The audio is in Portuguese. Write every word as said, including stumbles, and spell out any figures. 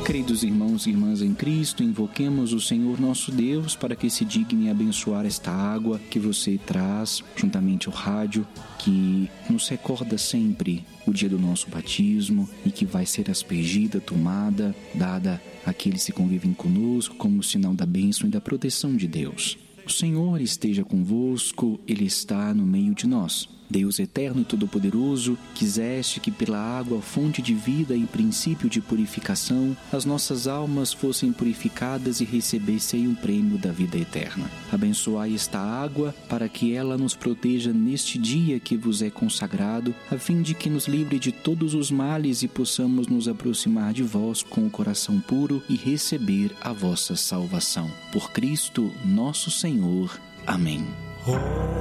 Queridos irmãos e irmãs em Cristo, invoquemos o Senhor nosso Deus para que se digne abençoar esta água que você traz juntamente ao rádio, que nos recorda sempre o dia do nosso batismo e que vai ser aspergida, tomada, dada àqueles que convivem conosco como sinal da bênção e da proteção de Deus. O Senhor esteja convosco, Ele está no meio de nós. Deus eterno e todo-poderoso, quiseste que pela água, fonte de vida e princípio de purificação, as nossas almas fossem purificadas e recebessem o prêmio da vida eterna. Abençoai esta água para que ela nos proteja neste dia que vos é consagrado, a fim de que nos livre de todos os males e possamos nos aproximar de vós com o coração puro e receber a vossa salvação. Por Cristo, nosso Senhor. Amém.